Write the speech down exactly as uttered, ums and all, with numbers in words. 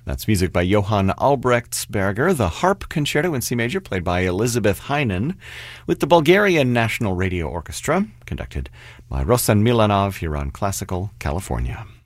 That's music by Johann Albrechtsberger, the Harp Concerto in C Major, played by Elizabeth Heinen, with the Bulgarian National Radio Orchestra, conducted by Rosan Milanov here on Classical California.